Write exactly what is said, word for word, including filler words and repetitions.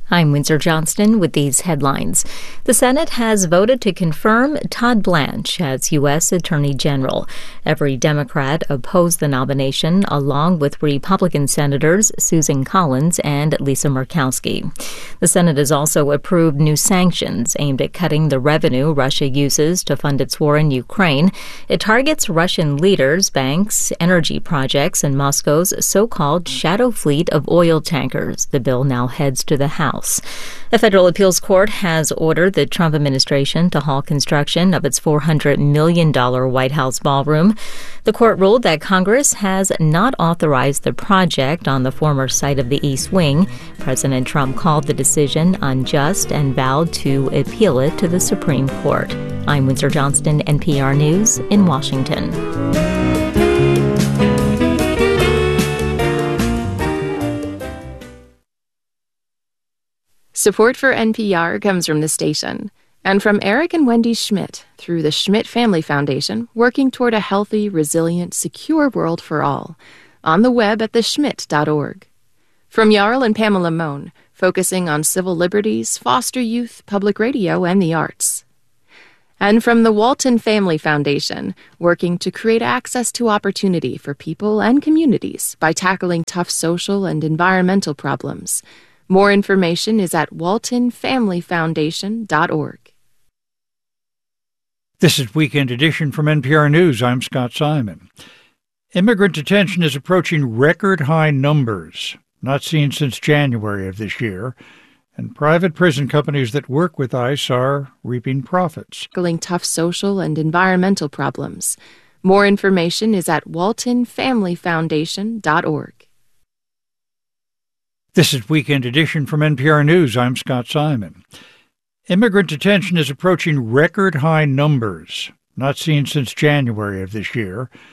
I'm Windsor Johnston with these headlines. The Senate has voted to confirm Todd Blanche as U S Attorney General. Every Democrat opposed the nomination, along with Republican Senators Susan Collins and Lisa Murkowski. The Senate has also approved new sanctions aimed at cutting the revenue Russia uses to fund its war in Ukraine. It targets Russian leaders, banks, energy projects, and Moscow's so-called shadow fleet of oil tankers. The bill now heads to the House. A federal appeals court has ordered the Trump administration to halt construction of its four hundred million dollars White House ballroom. The court ruled that Congress has not authorized the project on the former site of the East Wing. President Trump called the decision unjust and vowed to appeal it to the Supreme Court. I'm Windsor Johnston, N P R News in Washington. Support for N P R comes from the station and from Eric and Wendy Schmidt through the Schmidt Family Foundation, working toward a healthy, resilient, secure world for all. On the web at the schmidt dot org. From Jarl and Pamela Mohn, focusing on civil liberties, foster youth, public radio, and the arts. And from the Walton Family Foundation, working to create access to opportunity for people and communities by tackling tough social and environmental problems. More information is at walton family foundation dot org. This is Weekend Edition from N P R News. I'm Scott Simon. Immigrant detention is approaching record-high numbers, not seen since January of this year, and private prison companies that work with ICE are reaping profits. Tackling tough social and environmental problems. More information is at walton family foundation dot org. This is Weekend Edition from N P R News. I'm Scott Simon. Immigrant detention is approaching record-high numbers, not seen since January of this year,